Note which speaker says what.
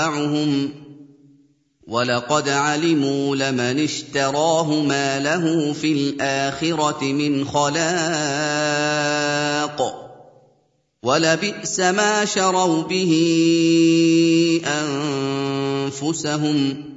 Speaker 1: وَلَقَدْ عَلِمُوا لَمَنِ اشْتَرَاهُ مَا لَهُ فِي الْآخِرَةِ مِنْ خَلَاقٍ وَلَبِئْسَ مَا شَرَوْا بِهِ أَنفُسَهُمْ